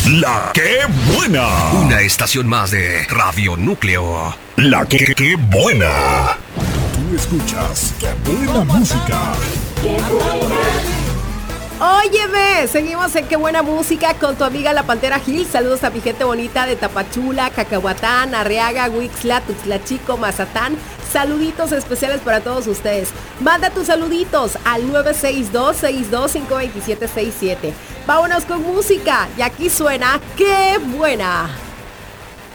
La que buena. Una estación más de Radio Núcleo. La que buena. Tú escuchas Qué buena música. Óyeme, seguimos en Qué buena música con tu amiga La Pantera Gil. Saludos a mi gente bonita de Tapachula, Cacahuatán, Arriaga, Huixla, Tuxtla Chico, Mazatán. Saluditos especiales para todos ustedes. Manda tus saluditos al 962-625-2767. Vámonos con música y aquí suena Qué buena.